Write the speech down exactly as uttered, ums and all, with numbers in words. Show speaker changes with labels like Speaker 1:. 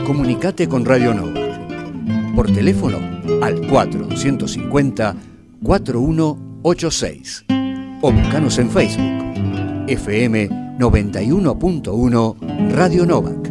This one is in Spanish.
Speaker 1: Comunicate con Radio Nova. Por teléfono al cuatro cinco cero, cuatro uno ocho seis o buscanos en Facebook F M noventa y uno punto uno Radio Novak.